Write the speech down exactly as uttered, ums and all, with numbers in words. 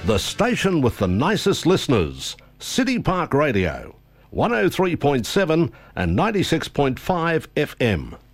The station with the nicest listeners, City Park Radio, one oh three point seven and ninety-six point five F M.